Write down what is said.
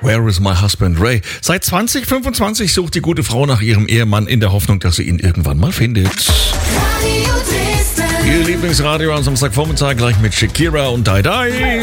Where is my husband Ray? Seit 2025 sucht die gute Frau nach ihrem Ehemann in der Hoffnung, dass sie ihn irgendwann mal findet. Radio Dresden. Ihr Lieblingsradio am Samstagvormittag gleich mit Shakira und Die Die.